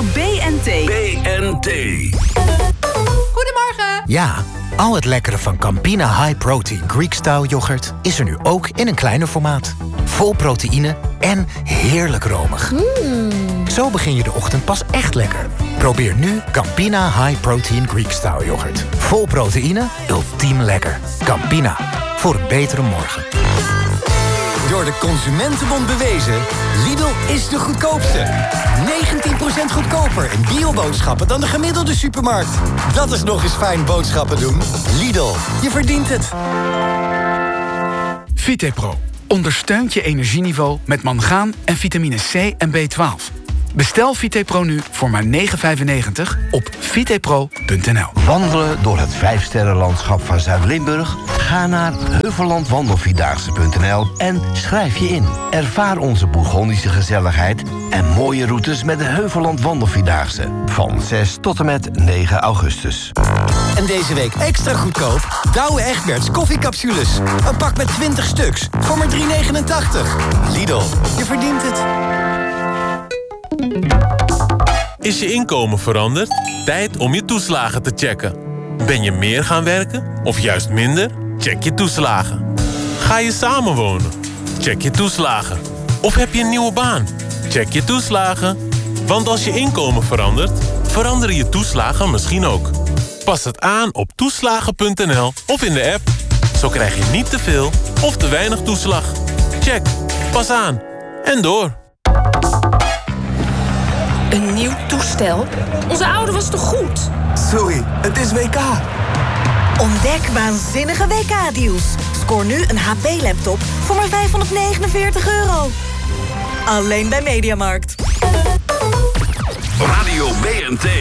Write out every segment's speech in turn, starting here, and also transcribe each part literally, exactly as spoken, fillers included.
B N T. B N T. Goedemorgen. Ja, al het lekkere van Campina High Protein Greek Style yoghurt is er nu ook in een kleiner formaat. Vol proteïne en heerlijk romig. Mm. Zo begin je de ochtend pas echt lekker. Probeer nu Campina High Protein Greek Style yoghurt. Vol proteïne, ultiem lekker. Campina, voor een betere morgen. Door de Consumentenbond bewezen, Lidl is de goedkoopste. negentien procent goedkoper in bioboodschappen dan de gemiddelde supermarkt. Dat is nog eens fijn boodschappen doen. Lidl, je verdient het. Vitepro ondersteunt je energieniveau met mangaan en vitamine C en B twaalf. Bestel Vitepro nu voor maar negen vijfennegentig op vitepro punt n l. Wandelen door het vijfsterrenlandschap van Zuid-Limburg? Ga naar heuvelland wandelvierdaagse punt n l en schrijf je in. Ervaar onze Bourgondische gezelligheid en mooie routes met de Heuvelland Wandelvierdaagse. Van zes tot en met negen augustus. En deze week extra goedkoop Douwe Egberts koffiecapsules. Een pak met twintig stuks voor maar drie negenentachtig. Lidl, je verdient het. Is je inkomen veranderd? Tijd om je toeslagen te checken. Ben je meer gaan werken of juist minder? Check je toeslagen. Ga je samenwonen? Check je toeslagen. Of heb je een nieuwe baan? Check je toeslagen. Want als je inkomen verandert, veranderen je toeslagen misschien ook. Pas het aan op toeslagen punt n l of in de app. Zo krijg je niet te veel of te weinig toeslag. Check. Pas aan. En door. Een nieuw toestel? Onze oude was toch goed? Sorry, het is W K. Ontdek waanzinnige W K-deals. Scoor nu een H P-laptop voor maar vijfhonderdnegenenveertig euro. Alleen bij Mediamarkt. Radio B N T.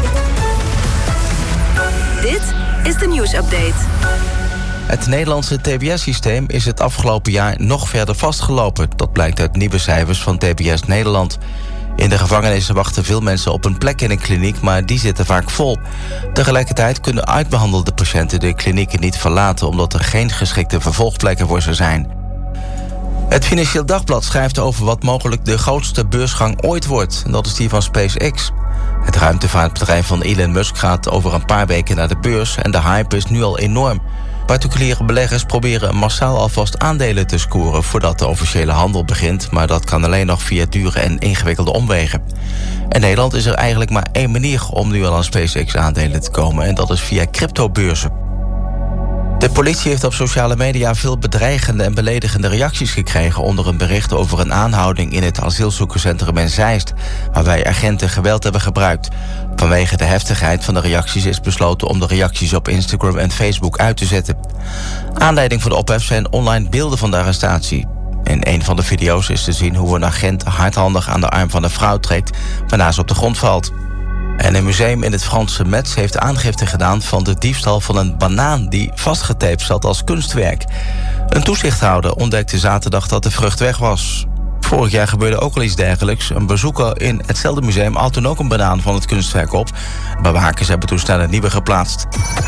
Dit is de nieuwsupdate. Het Nederlandse T B S-systeem is het afgelopen jaar nog verder vastgelopen. Dat blijkt uit nieuwe cijfers van T B S Nederland. In de gevangenissen wachten veel mensen op een plek in een kliniek, maar die zitten vaak vol. Tegelijkertijd kunnen uitbehandelde patiënten de klinieken niet verlaten, omdat er geen geschikte vervolgplekken voor ze zijn. Het Financieel Dagblad schrijft over wat mogelijk de grootste beursgang ooit wordt. En dat is die van SpaceX. Het ruimtevaartbedrijf van Elon Musk gaat over een paar weken naar de beurs en de hype is nu al enorm. Particuliere beleggers proberen massaal alvast aandelen te scoren voordat de officiële handel begint, maar dat kan alleen nog via dure en ingewikkelde omwegen. In Nederland is er eigenlijk maar één manier om nu al aan SpaceX-aandelen te komen en dat is via cryptobeurzen. De politie heeft op sociale media veel bedreigende en beledigende reacties gekregen onder een bericht over een aanhouding in het asielzoekerscentrum in Zeist, waarbij agenten geweld hebben gebruikt. Vanwege de heftigheid van de reacties is besloten om de reacties op Instagram en Facebook uit te zetten. Aanleiding voor de ophef zijn online beelden van de arrestatie. In een van de video's is te zien hoe een agent hardhandig aan de arm van een vrouw trekt, waarna ze op de grond valt. En een museum in het Franse Metz heeft aangifte gedaan van de diefstal van een banaan die vastgetaped zat als kunstwerk. Een toezichthouder ontdekte zaterdag dat de vrucht weg was. Vorig jaar gebeurde ook al iets dergelijks. Een bezoeker in hetzelfde museum had toen ook een banaan van het kunstwerk op. Bewakers hebben toen snel een nieuwe geplaatst.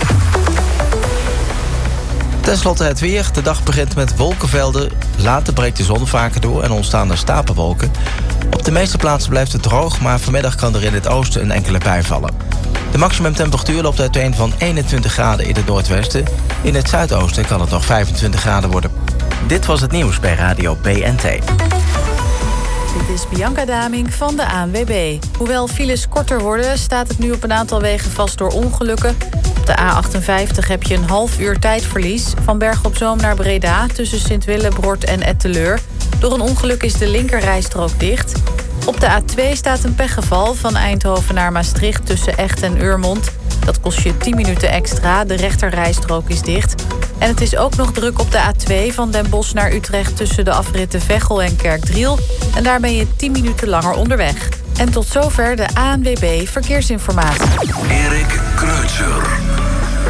Ten slotte het weer. De dag begint met wolkenvelden. Later breekt de zon vaker door en ontstaan er stapelwolken. Op de meeste plaatsen blijft het droog, maar vanmiddag kan er in het oosten een enkele bui vallen. De maximumtemperatuur loopt uiteen van eenentwintig graden in het noordwesten. In het zuidoosten kan het nog vijfentwintig graden worden. Dit was het nieuws bij Radio B N T. Dit is Bianca Daming van de A N W B. Hoewel files korter worden, staat het nu op een aantal wegen vast door ongelukken. Op de A achtenvijftig heb je een half uur tijdverlies. Van Bergen op Zoom naar Breda tussen Sint-Willebrord en Etteleur. Door een ongeluk is de linkerrijstrook dicht. Op de A twee staat een pechgeval van Eindhoven naar Maastricht tussen Echt en Urmond. Dat kost je tien minuten extra, de rechterrijstrook is dicht. En het is ook nog druk op de A twee van Den Bosch naar Utrecht tussen de afritten Veghel en Kerkdriel. En daar ben je tien minuten langer onderweg. En tot zover de A N W B Verkeersinformatie. Erik Kreutzer.